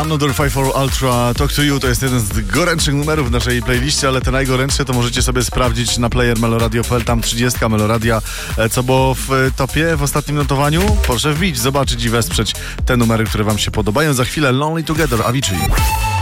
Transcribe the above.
Another 5-4 Ultra Talk to You to jest jeden z gorętszych numerów w naszej playliście, ale te najgorętsze to możecie sobie sprawdzić na player Meloradio.pl, tam 30 Meloradia, co było w topie w ostatnim notowaniu. Proszę wbić, zobaczyć i wesprzeć te numery, które wam się podobają. Za chwilę Lonely Together, Avicii.